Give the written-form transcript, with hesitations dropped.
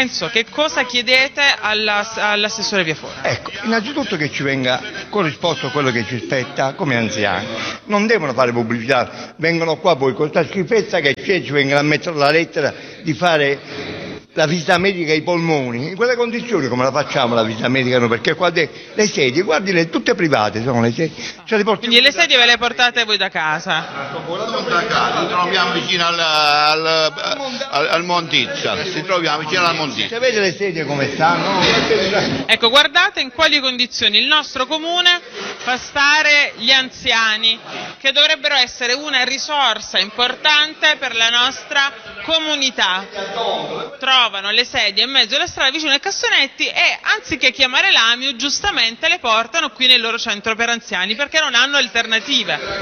Enzo, che cosa chiedete all'assessore Viafora? Ecco, innanzitutto che ci venga corrisposto quello che ci spetta come anziani. Non devono fare pubblicità, vengono qua poi con questa schifezza che c'è, ci vengono a mettere la lettera di fare la visita medica ai polmoni. In quelle condizioni come la facciamo la visita medica? No, perché qua le sedie, guardi, tutte private sono le sedie. Quindi le sedie ve le portate voi da casa? Non da casa, ci troviamo vicino al Montizza, ci troviamo vicino al Montizza. Se vede le sedie come stanno? Ecco, guardate in quali condizioni il nostro comune fa stare gli anziani, che dovrebbero essere una risorsa importante per la nostra comunità. Trovano le sedie in mezzo alla strada vicino ai cassonetti e anziché chiamare l'AMIU giustamente le portano qui nel loro centro per anziani perché non hanno alternative.